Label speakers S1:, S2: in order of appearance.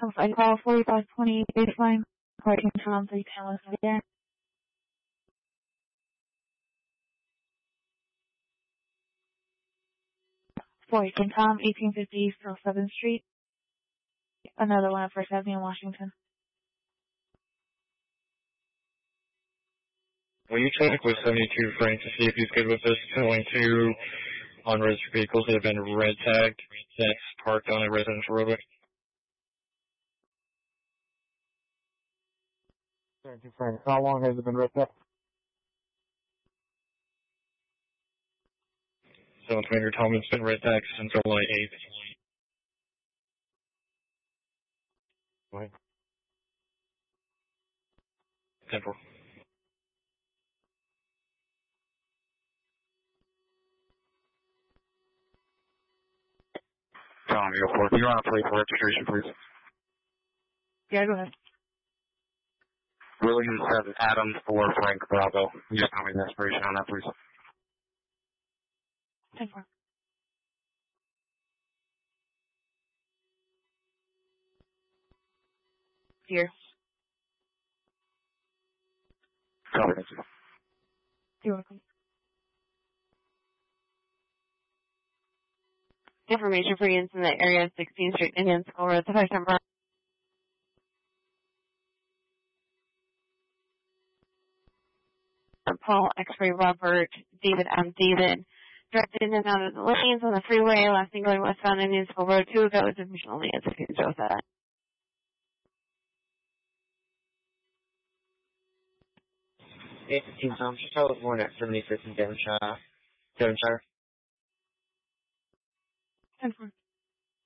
S1: Flight call 4520 baseline, parking Tom 310 West again. Forty Tom, 1850 East 7th Street. Another one at First Avenue in Washington.
S2: Will you check with 72 Frank to see if he's good with this going to unregistered vehicles that have been red tagged that's parked on a residential roadway?
S3: 72 Frank, how long has it been red tagged?
S2: So Commander Tom, it's been red tagged since July 8th.
S3: Wait.
S2: Temple.
S4: Tom, you go for it. You're on a plate for registration, please.
S1: Yeah, go ahead.
S4: William 7 Adam 4 Frank Bravo. You just tell me the expiration on that, please.
S1: 10-4. Here.
S4: Copy, thank you.
S1: You're welcome.
S5: Information for units in the area, 16th Street, Indian School Road, the 5 number. Paul, X-ray Robert, David M. David. Directed in and out of the lanes on the freeway, last thing going westbound Indian School Road 2, that was information only as if you can show that.
S6: Team Tom, Charlotte Hornet, 76 in Devonshire.
S1: 10-4.